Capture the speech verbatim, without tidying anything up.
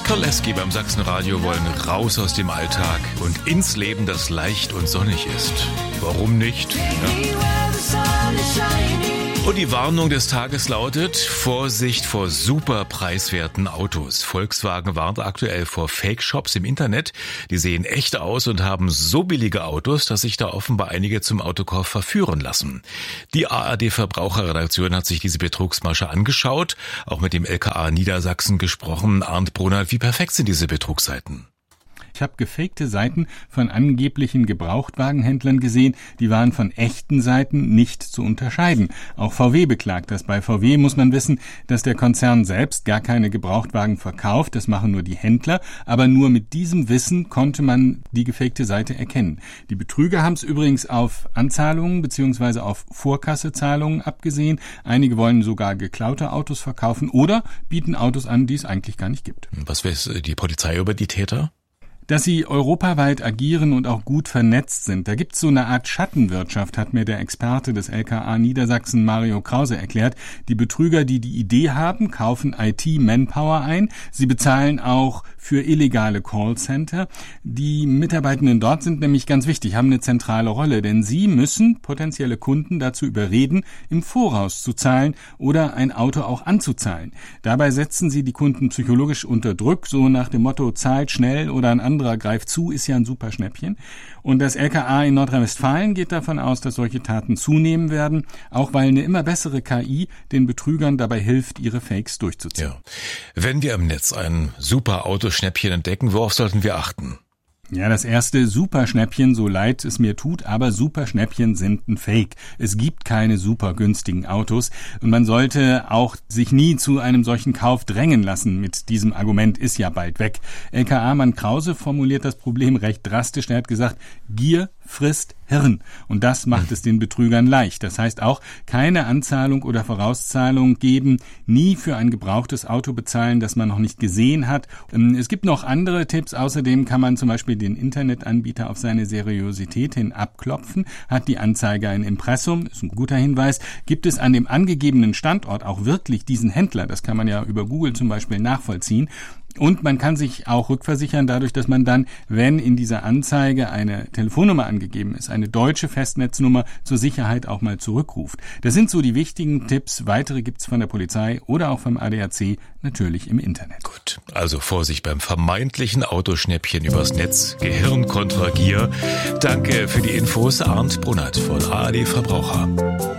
Koleski beim Sachsenradio wollen raus aus dem Alltag und ins Leben, das leicht und sonnig ist. Warum nicht? Ja. Und die Warnung des Tages lautet: Vorsicht vor super preiswerten Autos. Volkswagen warnt aktuell vor Fake-Shops im Internet. Die sehen echt aus und haben so billige Autos, dass sich da offenbar einige zum Autokauf verführen lassen. Die A R D-Verbraucherredaktion hat sich diese Betrugsmasche angeschaut, auch mit dem L K A Niedersachsen gesprochen. Arndt Brunert, wie perfekt sind diese Betrugsseiten? Ich habe gefakte Seiten von angeblichen Gebrauchtwagenhändlern gesehen, die waren von echten Seiten nicht zu unterscheiden. Auch V W beklagt das. Bei V W muss man wissen, dass der Konzern selbst gar keine Gebrauchtwagen verkauft, das machen nur die Händler, aber nur mit diesem Wissen konnte man die gefakte Seite erkennen. Die Betrüger haben es übrigens auf Anzahlungen bzw. auf Vorkassezahlungen abgesehen. Einige wollen sogar geklaute Autos verkaufen oder bieten Autos an, die es eigentlich gar nicht gibt. Was weiß die Polizei über die Täter? Dass sie europaweit agieren und auch gut vernetzt sind. Da gibt's so eine Art Schattenwirtschaft, hat mir der Experte des L K A Niedersachsen Mario Krause erklärt. Die Betrüger, die die Idee haben, kaufen I T-Manpower ein. Sie bezahlen auch für illegale Callcenter. Die Mitarbeitenden dort sind nämlich ganz wichtig, haben eine zentrale Rolle, denn sie müssen potenzielle Kunden dazu überreden, im Voraus zu zahlen oder ein Auto auch anzuzahlen. Dabei setzen sie die Kunden psychologisch unter Druck, so nach dem Motto: zahlt schnell oder ein anderer greift zu, ist ja ein super Schnäppchen. Und das L K A in Nordrhein-Westfalen geht davon aus, dass solche Taten zunehmen werden, auch weil eine immer bessere K I den Betrügern dabei hilft, ihre Fakes durchzuziehen. Ja. Wenn wir im Netz ein super Autoschnäppchen entdecken, worauf sollten wir achten? Ja, das erste: Superschnäppchen, so leid es mir tut, aber Superschnäppchen sind ein Fake. Es gibt keine super günstigen Autos und man sollte auch sich nie zu einem solchen Kauf drängen lassen mit diesem Argument, ist ja bald weg. L K A-Mann Krause formuliert das Problem recht drastisch. Er hat gesagt, Gier frisst Hirn. Und das macht es den Betrügern leicht. Das heißt auch, keine Anzahlung oder Vorauszahlung geben, nie für ein gebrauchtes Auto bezahlen, das man noch nicht gesehen hat. Es gibt noch andere Tipps. Außerdem kann man zum Beispiel den Internetanbieter auf seine Seriosität hin abklopfen. Hat die Anzeige ein Impressum, ist ein guter Hinweis. Gibt es an dem angegebenen Standort auch wirklich diesen Händler? Das kann man ja über Google zum Beispiel nachvollziehen. Und man kann sich auch rückversichern dadurch, dass man dann, wenn in dieser Anzeige eine Telefonnummer angegeben ist, eine deutsche Festnetznummer, zur Sicherheit auch mal zurückruft. Das sind so die wichtigen Tipps. Weitere gibt's von der Polizei oder auch vom A D A C natürlich im Internet. Gut, also Vorsicht beim vermeintlichen Autoschnäppchen übers Netz. Gehirn kontra Gier. Danke für die Infos, Arndt Brunert von A R D Verbraucher.